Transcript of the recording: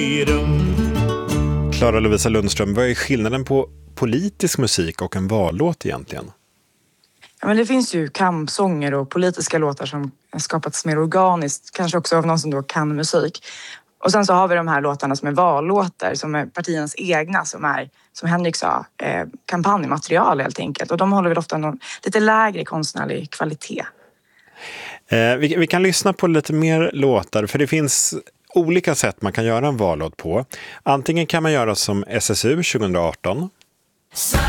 Klara Lovisa Lundström, vad är skillnaden på politisk musik och en vallåt egentligen? Ja, men det finns ju kampsånger och politiska låtar som har skapats mer organiskt, kanske också av någon som då kan musik. Och sen så har vi de här låtarna som är vallåtar, som är partiernas egna, som är, som Henrik sa, kampanjmaterial helt enkelt. Och de håller väl ofta någon lite lägre konstnärlig kvalitet. Vi kan lyssna på lite mer låtar, för det finns olika sätt man kan göra en vallåt på. Antingen kan man göra som SSU 2018.